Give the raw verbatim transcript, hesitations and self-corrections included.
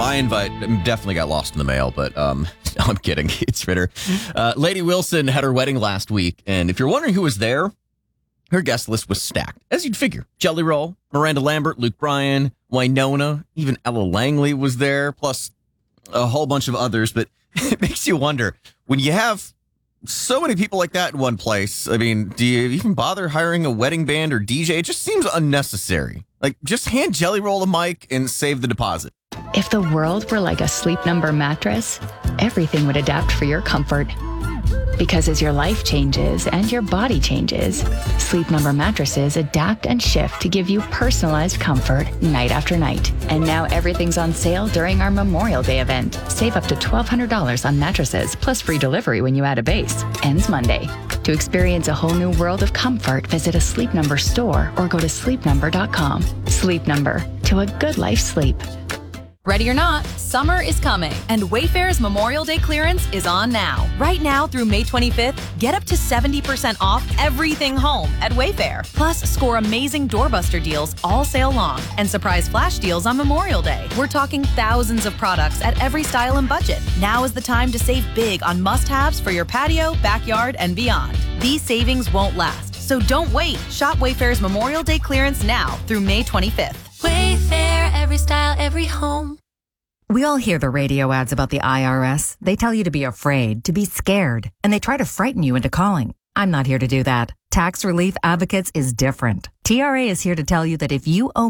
my invite definitely got lost in the mail, but um, no, I'm kidding. It's Ritter. Uh, Lady Wilson had her wedding last week, and if you're wondering who was there, her guest list was stacked, as you'd figure. Jelly Roll, Miranda Lambert, Luke Bryan, Winona, even Ella Langley was there, plus a whole bunch of others. But it makes you wonder, when you have so many people like that in one place, I mean, do you even bother hiring a wedding band or D J? It just seems unnecessary. Like, just hand Jelly Roll a mic and save the deposit. If the world were like a Sleep Number mattress, everything would adapt for your comfort. Because as your life changes and your body changes, Sleep Number mattresses adapt and shift to give you personalized comfort night after night. And now everything's on sale during our Memorial Day event. Save up to twelve hundred dollars on mattresses, plus free delivery when you add a base. Ends Monday. To experience a whole new world of comfort, visit a Sleep Number store or go to sleep number dot com. Sleep Number, to a good life sleep. Ready or not, summer is coming, and Wayfair's Memorial Day clearance is on now. Right now through May twenty-fifth, get up to seventy percent off everything home at Wayfair. Plus, score amazing doorbuster deals all sale long and surprise flash deals on Memorial Day. We're talking thousands of products at every style and budget. Now is the time to save big on must-haves for your patio, backyard, and beyond. These savings won't last, so don't wait. Shop Wayfair's Memorial Day clearance now through May twenty-fifth. Wayfair, every style, every home. We all hear the radio ads about the I R S. They tell you to be afraid, to be scared, and they try to frighten you into calling. I'm not here to do that. Tax Relief Advocates is different. T R A is here to tell you that if you owe